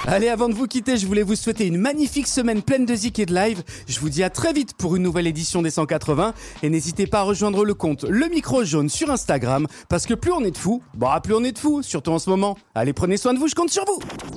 Allez, avant de vous quitter, je voulais vous souhaiter une magnifique semaine pleine de zik et de live. Je vous dis à très vite pour une nouvelle édition des 180. Et n'hésitez pas à rejoindre le compte Le Micro Jaune sur Instagram. Parce que plus on est de fous, plus on est de fous, surtout en ce moment. Allez, prenez soin de vous, je compte sur vous.